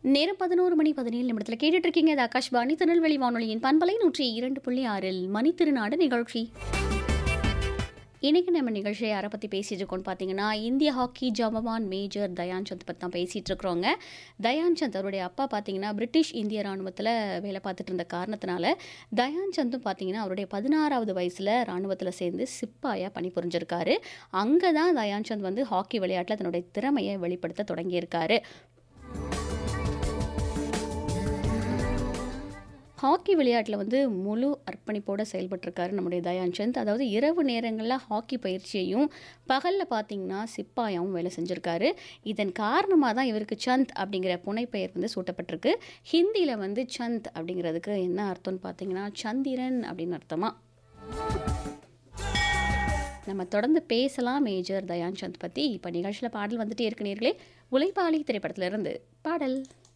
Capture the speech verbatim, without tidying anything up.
நேரம் பதினொரு மணி பதினேழு நிமிடத்தில் கேட்டுட்டு இருக்கீங்க. இது ஆகாஷ்வாணி திருநெல்வேலி வானொலியின் பண்பலை நூற்றி இரண்டு புள்ளி ஆறில் மணித்திருநாடு நிகழ்ச்சி. இன்னைக்கு நம்ம நிகழ்ச்சியை யாரை பற்றி பேசிட்டு இருக்கோம்னு பார்த்தீங்கன்னா, இந்திய ஹாக்கி ஜாம்பவான் மேஜர் தயான் சந்த் பற்றி தான் பேசிகிட்டு இருக்கிறோங்க. தயான் சந்த் அவருடைய அப்பா பார்த்தீங்கன்னா பிரிட்டிஷ் இந்திய ராணுவத்தில் வேலை பார்த்துட்டு இருந்த காரணத்தினால தயான் சந்தும் பார்த்தீங்கன்னா அவருடைய பதினாறாவது வயசில் ராணுவத்தில் சேர்ந்து சிப்பாயாக பணிபுரிஞ்சிருக்காரு. அங்கே தான் தயான் சந்த் வந்து ஹாக்கி விளையாட்டில் தன்னுடைய திறமையை வெளிப்படுத்த தொடங்கியிருக்காரு. ஹாக்கி விளையாட்டில் வந்து முழு அர்ப்பணிப்போடு செயல்பட்டிருக்காரு நம்முடைய தயான் சந்த். அதாவது இரவு நேரங்களில் ஹாக்கி பயிற்சியையும் பகலில் பார்த்தீங்கன்னா சிப்பாயாவும் வேலை செஞ்சுருக்காரு. இதன் காரணமாக தான் இவருக்கு சந்த் அப்படிங்கிற புனைப்பெயர் வந்து சூட்டப்பட்டிருக்கு. ஹிந்தியில் வந்து சந்த் அப்படிங்கிறதுக்கு என்ன அர்த்தம்னு பார்த்தீங்கன்னா சந்திரன் அப்படின்னு அர்த்தமா. நம்ம தொடர்ந்து பேசலாம் மேஜர் தயான் சந்த் பற்றி. இப்போ நிகழ்ச்சியில் பாடல் வந்துட்டே இருக்கு நேர்களே. உழைப்பாளி திரைப்படத்திலிருந்து பாடல்.